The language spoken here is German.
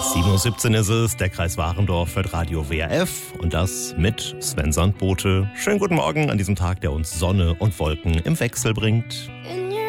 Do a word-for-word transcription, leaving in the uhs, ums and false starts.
sieben Uhr siebzehn ist es, der Kreis Warendorf hört Radio W R F und das mit Sven Sandbote. Schönen guten Morgen an diesem Tag, der uns Sonne und Wolken im Wechsel bringt. In